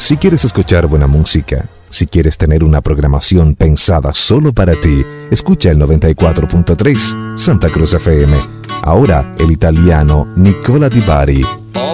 Si quieres escuchar buena música, si quieres tener una programación pensada solo para ti, escucha el 94.3 Santa Cruz FM. Ahora el italiano Nicola Di Bari